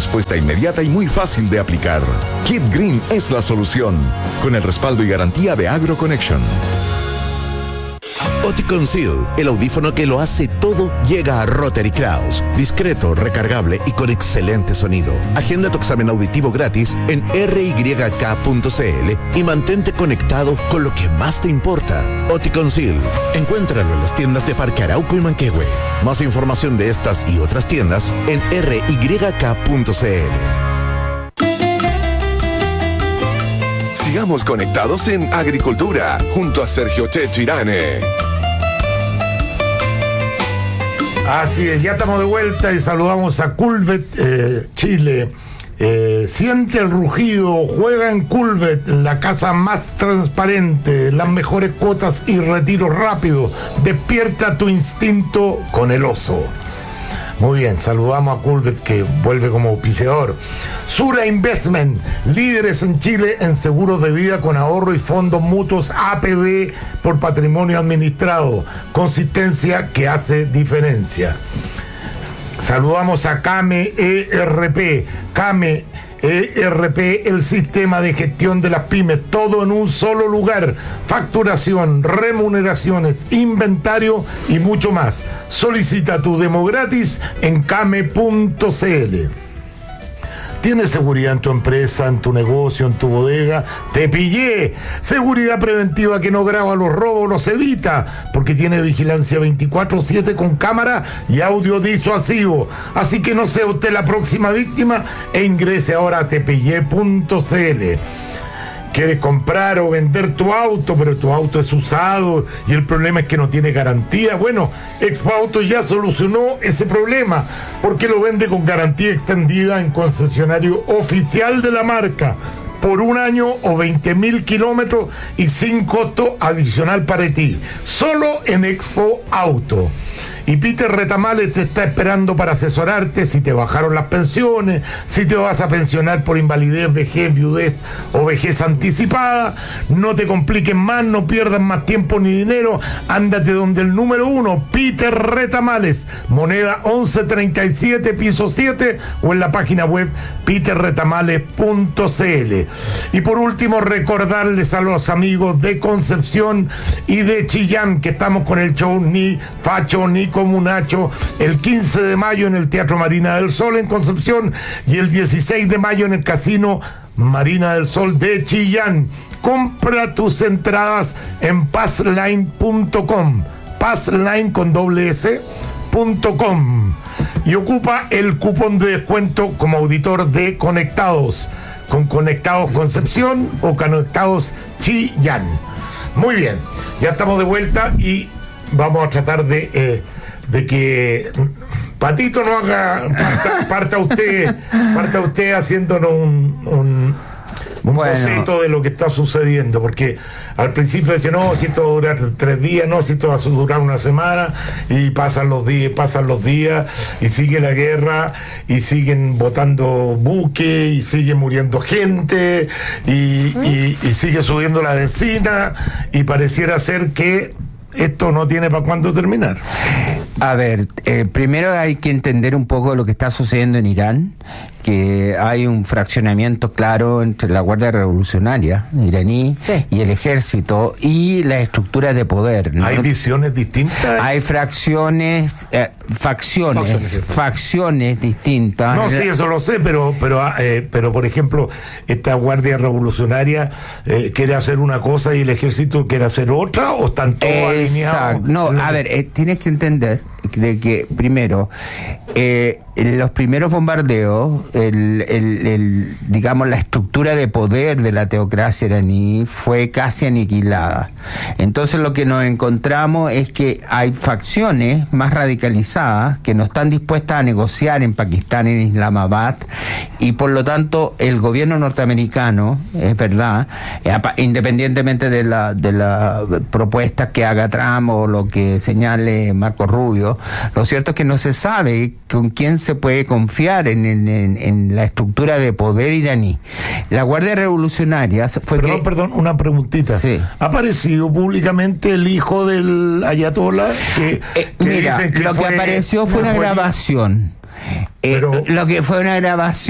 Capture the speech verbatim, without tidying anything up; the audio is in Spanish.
respuesta inmediata y muy fácil de aplicar. Kid Green es la solución, con el respaldo y garantía de AgroConnection. Oticon Seal, el audífono que lo hace todo, llega a Rotary Kraus. Discreto, recargable y con excelente sonido. Agenda tu examen auditivo gratis en r y k punto c l y mantente conectado con lo que más te importa. Oticon Seal. Encuéntralo en las tiendas de Parque Arauco y Manquehue. Más información de estas y otras tiendas en r y k punto c l. Sigamos conectados en Agricultura, junto a Sergio Checho Irane. Así es, ya estamos de vuelta y saludamos a Culvet eh, Chile. Eh, siente el rugido, juega en Culvet, la casa más transparente, las mejores cuotas y retiro rápido. Despierta tu instinto con el oso. Muy bien, saludamos a Culvet, que vuelve como auspiciador. Sura Investment, líderes en Chile en seguros de vida con ahorro y fondos mutuos A P B por patrimonio administrado. Consistencia que hace diferencia. Saludamos a Came E R P. Came E R P, el sistema de gestión de las pymes, todo en un solo lugar. Facturación, remuneraciones, inventario y mucho más. Solicita tu demo gratis en came punto c l. ¿Tienes seguridad en tu empresa, en tu negocio, en tu bodega? ¡Te pillé! Seguridad preventiva que no graba los robos, los evita, porque tiene vigilancia veinticuatro siete con cámara y audio disuasivo. Así que no sea usted la próxima víctima e ingrese ahora a te pillé punto c l. ¿Quieres comprar o vender tu auto, pero tu auto es usado y el problema es que no tiene garantía? Bueno, Expo Auto ya solucionó ese problema porque lo vende con garantía extendida en concesionario oficial de la marca por un año o veinte mil kilómetros y sin costo adicional para ti. Solo en Expo Auto. Y Peter Retamales te está esperando para asesorarte si te bajaron las pensiones, si te vas a pensionar por invalidez, vejez, viudez o vejez anticipada. No te compliques más, no pierdas más tiempo ni dinero. Ándate donde el número uno, Peter Retamales, moneda once treinta y siete, piso siete, o en la página web peter retamales punto c l. Y por último, recordarles a los amigos de Concepción y de Chillán que estamos con el show Ni Facho Ni Comunacho el quince de mayo en el Teatro Marina del Sol en Concepción y el dieciséis de mayo en el Casino Marina del Sol de Chillán. Compra tus entradas en passline punto com, passline con doble s punto com, y ocupa el cupón de descuento como auditor de Conectados, con Conectados Concepción o Conectados Chillán. Muy bien, ya estamos de vuelta y vamos a tratar de eh, de que Patito no haga parta, parta usted parta usted haciéndonos un, un un bueno. boceto de lo que está sucediendo, porque al principio decía, no, si esto va a durar tres días, no, si esto va a durar una semana, y pasan los días, pasan los días, y sigue la guerra, y siguen botando buques, y sigue muriendo gente, y, y, y sigue subiendo la benzina, y pareciera ser que esto no tiene para cuándo terminar. A ver, eh, primero hay que entender un poco lo que está sucediendo en Irán, que hay un fraccionamiento claro entre la Guardia Revolucionaria iraní sí. y el ejército y la estructura de poder, ¿no? ¿Hay visiones distintas? Hay fracciones, eh, facciones, facciones, facciones distintas. No, sí, eso lo sé, pero pero eh, pero por ejemplo, esta Guardia Revolucionaria eh, quiere hacer una cosa y el ejército quiere hacer otra, ¿o están todos Exacto. alineados? No, a ver, eh, tienes que entender de que primero eh, en los primeros bombardeos el, el, el digamos la estructura de poder de la teocracia iraní fue casi aniquilada. Entonces lo que nos encontramos es que hay facciones más radicalizadas que no están dispuestas a negociar en Pakistán, en Islamabad, y por lo tanto el gobierno norteamericano, es verdad, eh, independientemente de la de la propuesta que haga Trump o lo que señale Marco Rubio, lo cierto es que no se sabe con quién se puede confiar en, en, en la estructura de poder iraní. La Guardia Revolucionaria fue Perdón, que... perdón, una preguntita. Sí. ¿Ha aparecido públicamente el hijo del ayatollah? Que, eh, que mira, dicen que lo fue, que apareció fue una fue... grabación. Eh, Pero... Lo que fue una grabación